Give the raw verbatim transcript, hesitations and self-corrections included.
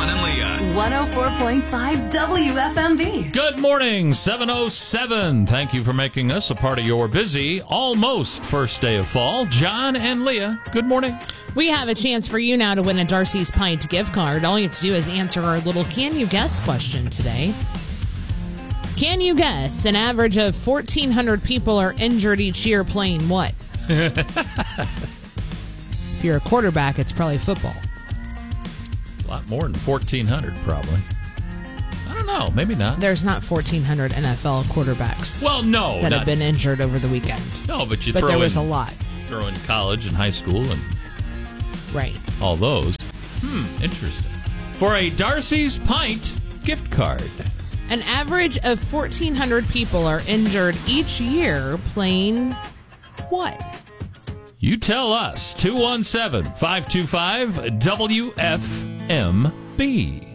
John and Leah. one oh four point five W F M V. Good morning, seven oh seven. Thank you for making us a part of your busy, almost first day of fall. John and Leah, good morning. We have a chance for you now to win a Darcy's Pint gift card. All you have to do is answer our little Can You Guess question today. Can you guess an average of fourteen hundred people are injured each year playing what? If you're a quarterback, it's probably football. A lot more than fourteen hundred, probably. I don't know. Maybe not. There's not fourteen hundred N F L quarterbers Well, no. that not, have been injured over the weekend. No, but you But throw there was in, a lot. throw in college and high school and Right. all those. Hmm, interesting. For a Darcy's Pint gift card. An average of fourteen hundred people are injured each year playing what? You tell us. two one seven, five two five, W F M B.